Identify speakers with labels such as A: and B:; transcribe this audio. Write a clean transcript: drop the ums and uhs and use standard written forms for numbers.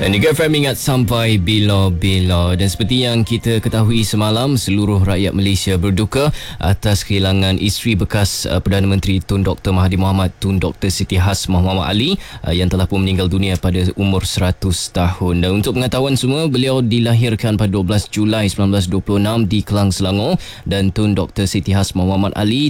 A: Dan juga FM ingat sampai bila-bila. Dan seperti yang kita ketahui semalam, seluruh rakyat Malaysia berduka atas kehilangan isteri bekas Perdana Menteri Tun Dr. Mahathir Mohamad, Tun Dr. Siti Has Muhammad Ali, yang telah pun meninggal dunia pada umur 100 tahun. Dan untuk pengetahuan semua, beliau dilahirkan pada 12 Julai 1926 di Kelang, Selangor, dan Tun Dr. Siti Has Muhammad Ali